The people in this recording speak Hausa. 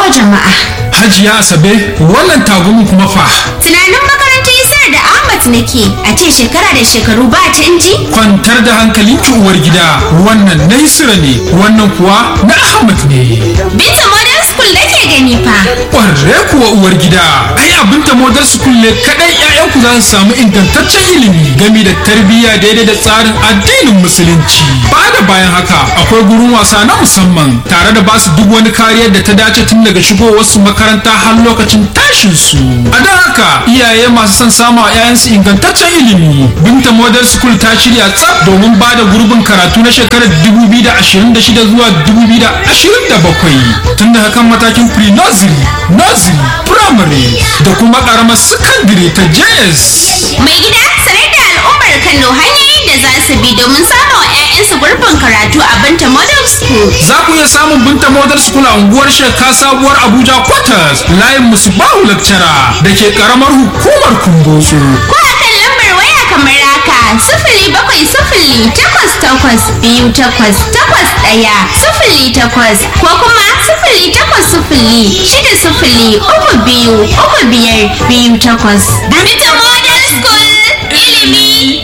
jama'a. Hajiya Asabe, wannan tagumin kuma fa. Tunanin makarantar Isar da Ahmad nake, a ce shekara da shekaru ba canji? Kwantar da hankalinki uwar gida, wannan na Isra ne, wannan kuwa na Ahmad ne. Binta Modern School nake gani fa. Ƙwarre kuwa uwar gida, ai abinta Modern School ne kaɗai 'ya'yanku za su samu ingantaccen ilimi game da tarbiyya daidai da tsarin addinin Musulunci. Ba da bayan haka, akwai gurin wasa na musamman tare da basu duk wani kariyar da ta dace tun daga shigowarsu makaranta har lokacin tashin su. A don haka, iyaye masu son samu a 'ya'yansu ingantaccen ilimi. Binta Modern School ta shirya tsaf domin ba da gurbin karatu na shekarar 2026 zuwa 2027 tun da hakan matakin pre-nursery, nursery, primary da kuma karamar secondary ta JS. Mai gida sanar da al'ummar Kano hanyoyin da za su bi domin samun wa 'ya'yansu gurbin karatu a Binta Modern School. Za ku iya samun Binta Modern School a unguwar Sheka Sabuwar Abuja Quarters, layin Musbahu Lecturer da ke karamar hukumar Kumbotso. Ko a kan lambar waya kamar haka 0708 ko kuma 0800 603 528. Binta Modern School ilimi